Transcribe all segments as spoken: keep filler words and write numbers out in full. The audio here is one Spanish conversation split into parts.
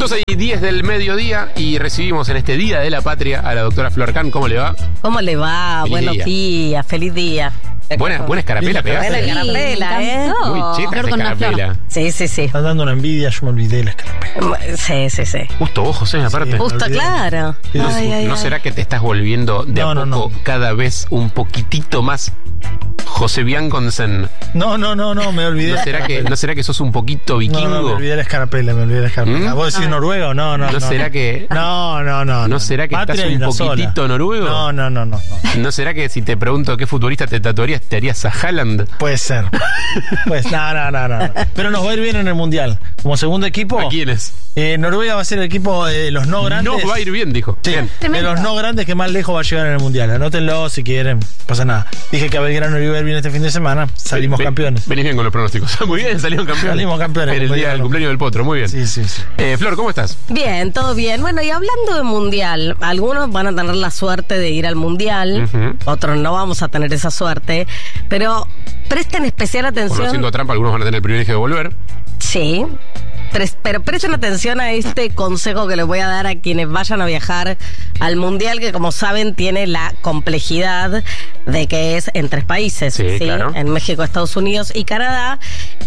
doce y diez del mediodía y recibimos en este Día de la Patria a la doctora Flor Can. ¿Cómo le va? ¿Cómo le va? Feliz Buenos día. días, feliz día. Buena, buena escarapela pegaste. Buena escarapela, ¿eh? Muy cheta esa escarapela. Sí, sí, sí. Estás dando una envidia, yo me olvidé de la escarapela. Sí, sí, sí. Justo vos, José, aparte. Sí. Justo, olvidé. claro. Sí, ¿No, Ay, ay, ¿no ay. será que te estás volviendo de No, a no, poco no. cada vez un poquitito más José Bianconsen? No, no, no, no, me olvidé. ¿No será que, ¿no será que sos un poquito vikingo? No, no, me olvidé de la escarapela, me olvidé de la escarapela. ¿Mm? ¿Vos decís Noruega o no? No, ¿No no. será que, No, no, no. ¿no será que Patria estás y un la sola. poquitito noruego? No, no, no, no, no. ¿No será que si te pregunto qué futbolista te tatuarías, te harías a Haaland? Puede ser. Pues no, no, no, no. Pero nos va a ir bien en el Mundial. Como segundo equipo, ¿A quiénes? eh, Noruega va a ser el equipo de los no grandes. No va a ir bien, dijo. Sí, Bien. de los no grandes que más lejos va a llegar en el Mundial. Anótenlo si quieren, no pasa nada. Dije que a Belgrano le iba a ir bien este fin de semana. Salimos Ven- campeones. Venís bien con los pronósticos. Muy bien, salieron campeones. Salimos campeones, En el día compañero. del cumpleaños del Potro, muy bien. Sí, sí, sí. Eh, Flor, ¿cómo estás? Bien, todo bien. Bueno, y hablando de mundial, algunos van a tener la suerte de ir al mundial, Ujú. otros no vamos a tener esa suerte, pero presten especial atención. Conociendo a Trump, algunos van a tener el privilegio de volver. Sí, pres- pero presten atención a este consejo que les voy a dar a quienes vayan a viajar al mundial, que como saben tiene la complejidad de que es en tres países, Sí, claro. En México, Estados Unidos y Canadá.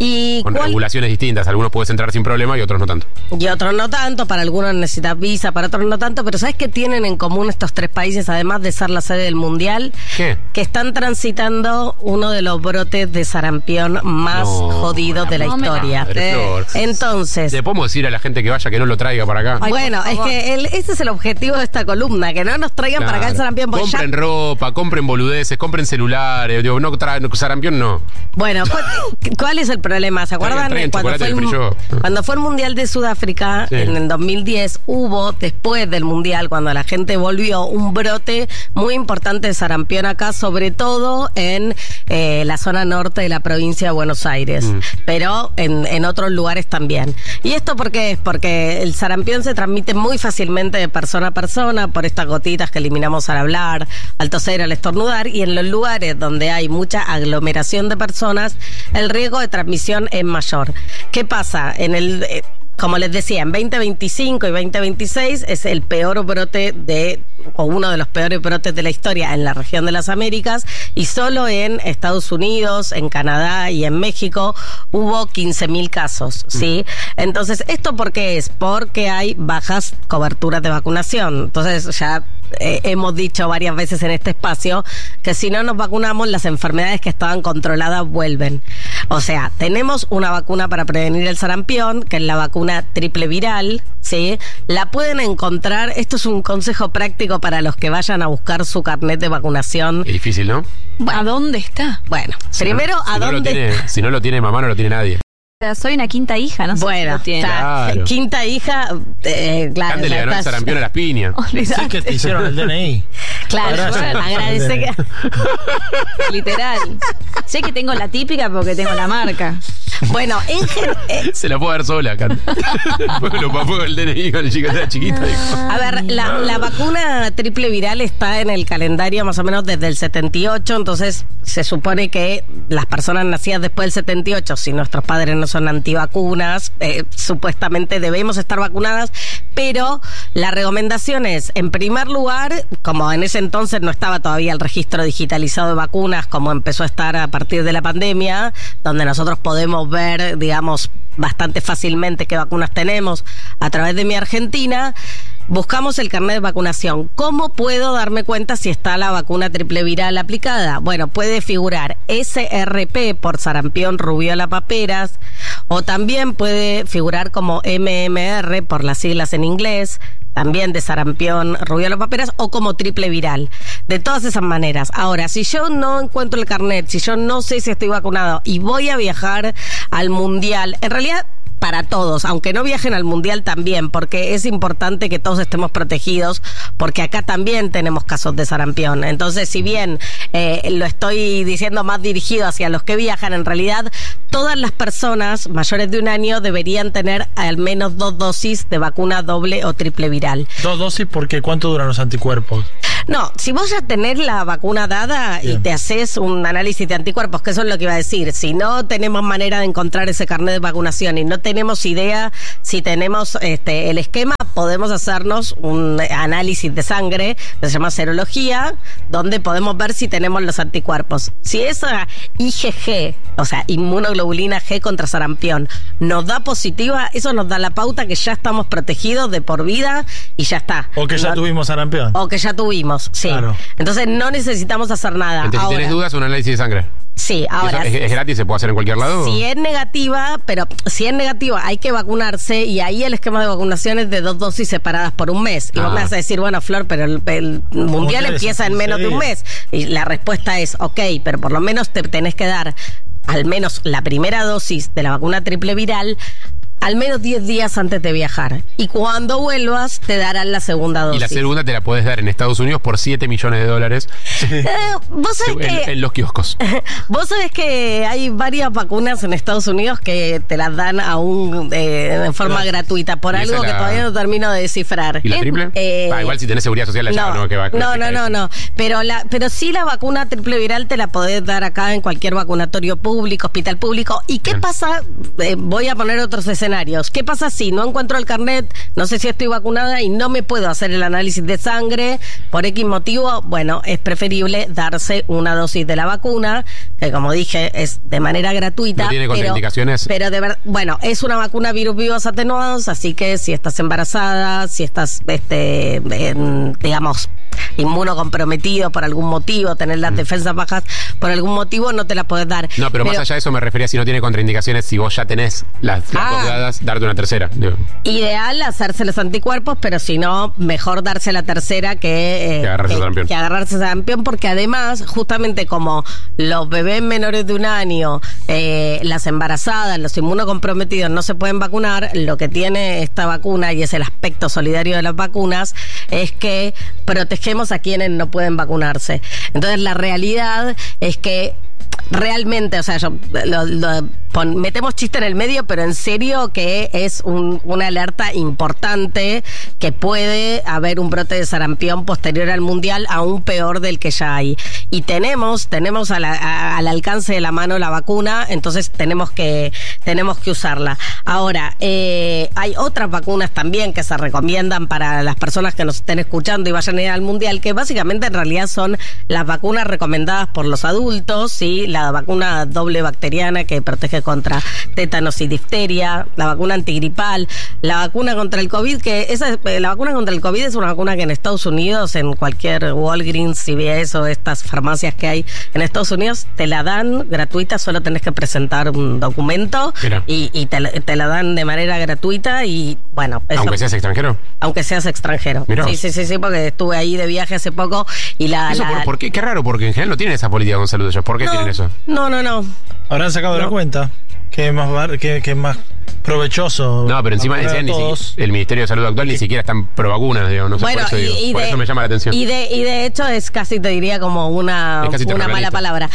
Y Con cuál- regulaciones distintas. Algunos puedes entrar sin problema y otros no tanto. Y otros no tanto, para algunos necesitas visa, para otros no tanto, pero ¿sabes qué tienen en común estos tres países, además de ser la sede del Mundial? ¿Qué? Que están transitando uno de los brotes de sarampión más No, jodidos de la no me la- historia. Madre Flor. Entonces, ¿Le podemos decir a la gente que vaya que no lo traiga para acá? Ay, bueno, por es favor. que el- ese es el objetivo de esta columna, que no nos traigan para acá el Claro. sarampión. porque ya- Compren ropa, compren boludeces, compren celulares. Digo, no traen sarampión, no. Bueno, ¿cuál, cuál es el problema? ¿Se acuerdan? Traigan cuando, chocolate fue del el, Free cuando fue el Mundial de Sudáfrica, Sí. en el dos mil diez, hubo, después del Mundial, cuando la gente volvió, un brote muy importante de sarampión acá, sobre todo en eh, la zona norte de la provincia de Buenos Aires, Mm. pero en, en otros lugares también. ¿Y esto por qué es? Porque el sarampión se transmite muy fácilmente de persona a persona por estas gotitas que eliminamos al hablar, al toser, al estornudar, y en los lugares donde hay mucha aglomeración de personas, el riesgo de transmisión es mayor. ¿Qué pasa? En el... eh, Como les decía, en veinte veinticinco y veinte veintiséis es el peor brote de, o uno de los peores brotes de la historia en la región de las Américas, y solo en Estados Unidos, en Canadá y en México hubo quince mil casos, ¿sí? Entonces, ¿esto por qué es? Porque hay bajas coberturas de vacunación. Entonces, ya eh, hemos dicho varias veces en este espacio que si no nos vacunamos, las enfermedades que estaban controladas vuelven. O sea, tenemos una vacuna para prevenir el sarampión, que es la vacuna triple viral, ¿sí? La pueden encontrar, esto es un consejo práctico para los que vayan a buscar su carnet de vacunación. Es difícil, ¿no? ¿A dónde está? Bueno, primero, Si ¿a no lo dónde? tiene- si no lo tiene mamá, no lo tiene nadie. O sea, soy una quinta hija, no sé si Bueno, lo tiene. está, Claro. quinta hija, eh, claro. Cande le ya ganó el está- sarampión a las piñas. Olvidate. Sí que te hicieron el D N I. Claro, Gracias. bueno, agradece que... Literal. Sé que tengo la típica porque tengo la marca. Bueno, en gen- eh, Se la puedo dar sola, Cande. Bueno, papá, el D N I con el chico era chiquita. dijo. a ver, la, la vacuna triple viral está en el calendario más o menos desde el setenta y ocho, entonces se supone que las personas nacidas después del setenta y ocho, si nuestros padres no son antivacunas, eh, supuestamente debemos estar vacunadas, pero la recomendación es, en primer lugar, como en ese entonces no estaba todavía el registro digitalizado de vacunas, como empezó a estar a partir de la pandemia, donde nosotros podemos ver, digamos, bastante fácilmente qué vacunas tenemos a través de Mi Argentina, buscamos el carnet de vacunación. ¿Cómo puedo darme cuenta si está la vacuna triple viral aplicada? Bueno, puede figurar S R P por sarampión, rubiola, paperas, o también puede figurar como M M R por las siglas en inglés, también de sarampión, rubiola, paperas, o como triple viral. De todas esas maneras. Ahora, si yo no encuentro el carnet, si yo no sé si estoy vacunado y voy a viajar al mundial, en realidad para todos, aunque no viajen al mundial también, porque es importante que todos estemos protegidos, porque acá también tenemos casos de sarampión. Entonces, si bien eh, lo estoy diciendo más dirigido hacia los que viajan, en realidad todas las personas mayores de un año deberían tener al menos dos dosis de vacuna doble o triple viral. Dos dosis porque ¿cuánto duran los anticuerpos? No, si vos ya tenés la vacuna dada Bien. y te haces un análisis de anticuerpos, que eso es lo que iba a decir, si no tenemos manera de encontrar ese carnet de vacunación y no tenemos idea si tenemos este el esquema, podemos hacernos un análisis de sangre que se llama serología, donde podemos ver si tenemos los anticuerpos. Si esa I G G, o sea, inmunoglobulina G contra sarampión, nos da positiva, eso nos da la pauta que ya estamos protegidos de por vida y ya está. O que ya No- tuvimos sarampión. O que ya tuvimos, sí. Claro. Entonces no necesitamos hacer nada. Entonces, si Ahora, tenés dudas, un análisis de sangre. sí, ahora. ¿Es, es gratis? ¿Se puede hacer en cualquier lado? Si es negativa, pero si es negativa hay que vacunarse y ahí el esquema de vacunación es de dos dosis separadas por un mes. Y Ah. vos me vas a decir, bueno, Flor, pero el, el mundial Mundial es empieza en en menos de un quince mes. Y la respuesta es, ok, pero por lo menos te tenés que dar al menos la primera dosis de la vacuna triple viral al menos diez días antes de viajar. Y cuando vuelvas, te darán la segunda Y dosis. la segunda te la podés dar en Estados Unidos por siete millones de dólares Eh, vos sabés en, que... en los kioscos. Vos sabés que hay varias vacunas en Estados Unidos que te las dan aún eh, en forma Gratis. gratuita por ¿Y esa algo que la- todavía no termino de descifrar. ¿Y la Es- triple? eh, Ah, igual si tenés seguridad social allá, no, no, que va, no, no, no, no. Pero la, pero sí la vacuna triple viral te la podés dar acá en cualquier vacunatorio público, hospital público. ¿Y qué Bien. pasa? Eh, voy a poner otros escenarios. ¿Qué pasa si no encuentro el carnet, no sé si estoy vacunada y no me puedo hacer el análisis de sangre por X motivo? Bueno, es preferible darse una dosis de la vacuna, que como dije es de manera gratuita. ¿No tiene pero- contraindicaciones? Pero de verdad, bueno, es una vacuna virus vivos atenuados, así que si estás embarazada, si estás, este, en, digamos, inmunocomprometido por algún motivo, tener las defensas bajas por algún motivo, no te la podés dar. No, pero, más allá de eso me refería si no tiene contraindicaciones, si vos ya tenés las, las Ah. dos dadas, darte una tercera. Digo, Ideal hacerse los anticuerpos, pero si no, mejor darse la tercera que, eh, Que agarrarse que, sarampión. que agarrarse sarampión, porque además, justamente como los bebés menores de un año, eh, las embarazadas, los inmunocomprometidos no se pueden vacunar, lo que tiene esta vacuna, y es el aspecto solidario de las vacunas, es que protegemos a quienes no pueden vacunarse. Entonces, la realidad es que realmente, o sea, yo, lo- lo- pon- metemos chiste en el medio, pero en serio que es un- una alerta importante, que puede haber un brote de sarampión posterior al mundial, aún peor del que ya hay. Y tenemos, tenemos a la- a- al alcance de la mano la vacuna, entonces tenemos que, tenemos que usarla. Ahora, eh, hay otras vacunas también que se recomiendan para las personas que nos estén escuchando y vayan a ir al mundial, que básicamente en realidad son las vacunas recomendadas por los adultos, ¿sí? La vacuna doble bacteriana que protege contra tétanos y difteria, la vacuna antigripal, la vacuna contra el COVID, que esa es- eh, la vacuna contra el COVID es una vacuna que en Estados Unidos, en cualquier Walgreens, C V S o estas farmacias que hay en Estados Unidos, te la dan gratuita, solo tenés que presentar un documento Mira. y, y te, la- te la dan de manera gratuita y bueno, eso- aunque seas extranjero. aunque seas extranjero. Mirá. Sí, sí, sí, sí, porque estuve ahí de viaje hace poco y la... Eso la- por, ¿por qué? Qué raro, porque en general no tienen esa política con salud ellos. ¿Por qué no, tienen eso? No, no, no. Habrán sacado de la No. cuenta que es más, bar- que, que es más provechoso. No, pero encima vacunar a decían, ni todos. si- el Ministerio de Salud actual ni siquiera están pro vacunas, digo, no sé, Bueno, por eso, y, digo, y por de, eso me llama la atención. Y de, y de hecho es casi, te diría, como una, Es casi una mala terraplanista. palabra.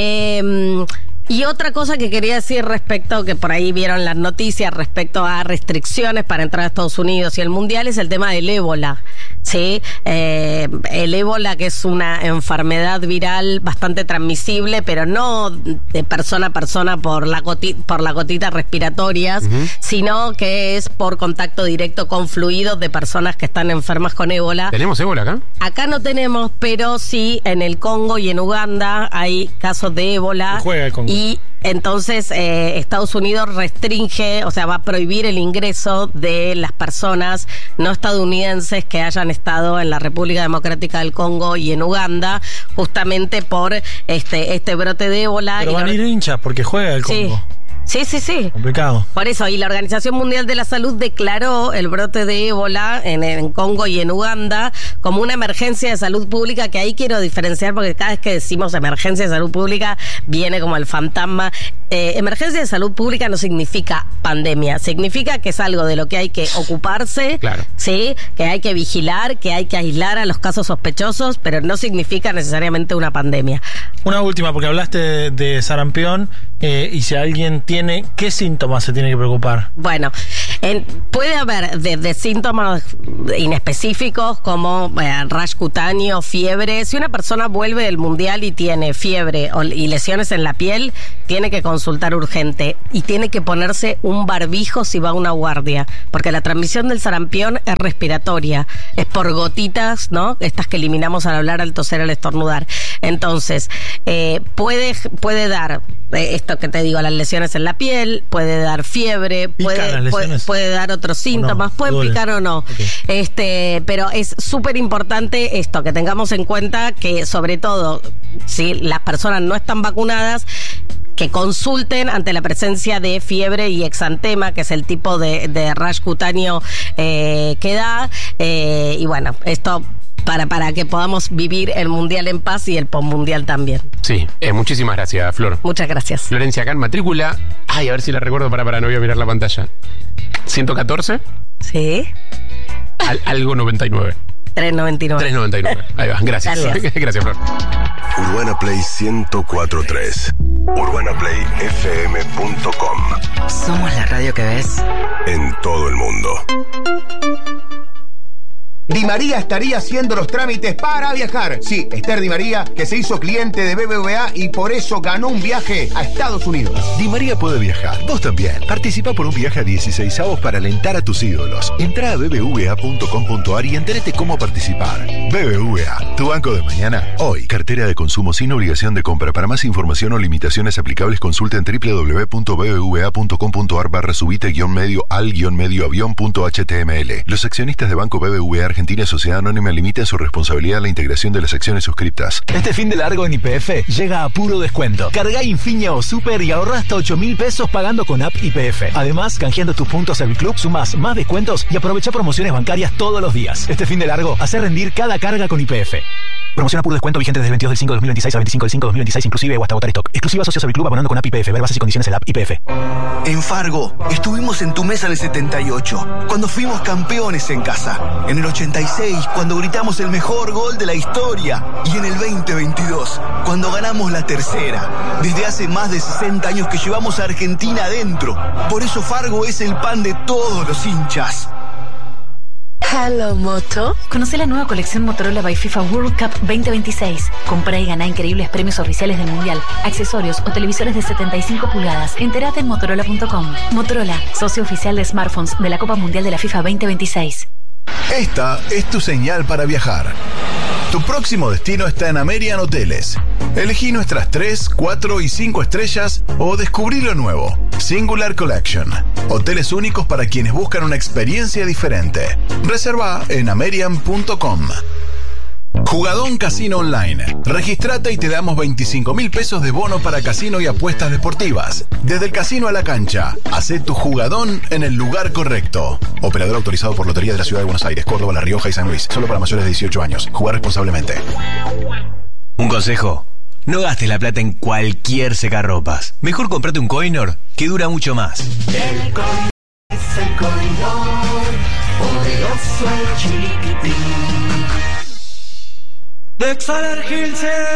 Eh, y otra cosa que quería decir respecto, que por ahí vieron las noticias, respecto a restricciones para entrar a Estados Unidos y el Mundial, es el tema del ébola. ¿Sí? Eh, el ébola, que es una enfermedad viral bastante transmisible, pero no de persona a persona por la goti- por las gotitas respiratorias, sino que es por contacto directo con fluidos de personas que están enfermas con ébola. ¿Tenemos ébola acá? Acá no tenemos, pero sí en el Congo y en Uganda hay casos de ébola. Juega el Congo. Y entonces eh, Estados Unidos restringe, o sea, va a prohibir el ingreso de las personas no estadounidenses que hayan estado en la República Democrática del Congo y en Uganda, justamente por este este brote de ébola. Pero Y van la- a ir hinchas porque juega el Sí. Congo. Sí, sí, sí. Complicado. Por eso, y la Organización Mundial de la Salud declaró el brote de ébola en, en Congo y en Uganda como una emergencia de salud pública, que ahí quiero diferenciar porque cada vez que decimos emergencia de salud pública viene como el fantasma. Eh, emergencia de salud pública no significa pandemia, significa que es algo de lo que hay que ocuparse, Claro. ¿sí? Que hay que vigilar, que hay que aislar a los casos sospechosos, pero no significa necesariamente una pandemia. Una última, porque hablaste de, de sarampión eh, y si alguien tiene tiene, ¿qué síntomas se tiene que preocupar? Bueno, en, puede haber desde síntomas inespecíficos como eh, rash cutáneo, fiebre. Si una persona vuelve del mundial y tiene fiebre o, y lesiones en la piel, tiene que consultar urgente y tiene que ponerse un barbijo si va a una guardia, porque la transmisión del sarampión es respiratoria, es por gotitas, ¿no? Estas que eliminamos al hablar, al toser, al estornudar. Entonces, eh, puede, puede dar eh, esto que te digo, las lesiones en la piel, puede dar fiebre, puede, puede, puede dar otros síntomas, no, pueden duele. picar o no. Okay. Este, pero es súper importante esto, que tengamos en cuenta que sobre todo si las personas no están vacunadas, que consulten ante la presencia de fiebre y exantema, que es el tipo de, de rash cutáneo eh, que da. Eh, y bueno, esto para, para que podamos vivir el Mundial en paz y el postmundial también. Sí, eh, muchísimas gracias, Flor. Muchas gracias. Florencia Can, matrícula. Ay, a ver si la recuerdo, para, para, no voy a mirar la pantalla. ¿ciento catorce? Sí. Al, algo noventa y nueve. trescientos noventa y nueve. trescientos noventa y nueve. Ahí va, gracias. Gracias, gracias Flor. Urbana Play ciento cuatro punto tres. urbana play f m punto com. Somos la radio que ves en todo el mundo. Di María estaría haciendo los trámites para viajar. Sí, Esther Di María, que se hizo cliente de B B V A y por eso ganó un viaje a Estados Unidos. Di María puede viajar. Vos también. Participa por un viaje a dieciséis avos para alentar a tus ídolos. Entrá a b b v a punto com punto a r y entérate cómo participar. B B V A, tu banco de mañana, hoy. Cartera de consumo sin obligación de compra. Para más información o limitaciones aplicables, consulta en w w w punto b b v a punto com punto a r barra subite guión medio al guión medio avión punto h t m l. Los accionistas de Banco B B V A Argentina Sociedad Anónima limitan su responsabilidad a la integración de las acciones suscriptas. Este fin de largo en Y P F llega a puro descuento. Cargá Infinia o Super y ahorrá hasta ocho mil pesos pagando con app Y P F. Además, canjeando tus puntos al club, sumás más descuentos y aprovecha promociones bancarias todos los días. Este fin de largo, hace rendir cada carga con Y P F. Promoción a puro descuento vigente desde el veintidós del cinco de dos mil veintiséis a veinticinco del cinco de dos mil veintiséis, inclusive o hasta agotar stock. Exclusiva a socios del club abonando con app Y P F. Ver bases y condiciones en la app Y P F. En Fargo, estuvimos en tu mesa en el setenta y ocho, cuando fuimos campeones en casa. En el ochenta y seis, cuando gritamos el mejor gol de la historia. Y en el veinte veintidós, cuando ganamos la tercera. Desde hace más de sesenta años que llevamos a Argentina adentro. Por eso Fargo es el pan de todos los hinchas. Hello Moto. Conoce la nueva colección Motorola by FIFA World Cup veinte veintiséis. Comprá y ganá increíbles premios oficiales del Mundial, accesorios o televisores de setenta y cinco pulgadas. Entérate en motorola punto com. Motorola, socio oficial de smartphones de la Copa Mundial de la FIFA veinte veintiséis. Esta es tu señal para viajar. Tu próximo destino está en Amerian Hoteles. Elegí nuestras tres, cuatro y cinco estrellas o descubrí lo nuevo. Singular Collection. Hoteles únicos para quienes buscan una experiencia diferente. Reserva en amerian punto com. Jugadón Casino Online. Registrate y te damos veinticinco mil pesos de bono para casino y apuestas deportivas. Desde el casino a la cancha. Hacé tu jugadón en el lugar correcto. Operador autorizado por Lotería de la Ciudad de Buenos Aires, Córdoba, La Rioja y San Luis. Solo para mayores de dieciocho años. Jugar responsablemente. Un consejo. No gastes la plata en cualquier secarropas. Mejor comprate un Coinor que dura mucho más. El Coinor es el Coinor, poderoso y chiquitín. De Exaler Hills.